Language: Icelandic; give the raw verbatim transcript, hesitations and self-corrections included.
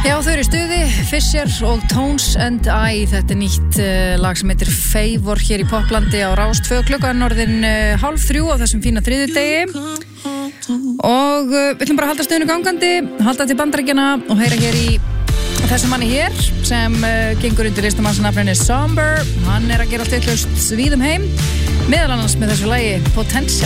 Já, þau eru í stuði, Fisher og Tones and I. Þetta er nýtt uh, lag sem heitir Favor hér í Poplandi á Rás tvö klukkan orðin uh, hálf þrjú á þessum fína þriðjudegi. Og uh, við ætlum bara að halda stöðinu gangandi, halda til Bandaríkjanna og heyra hér í þessum manni hér sem uh, gengur undir listamannsnafninu Somber. Hann er að gera allt vitlaust víðum heim, meðal annars með þessu lagi Potential.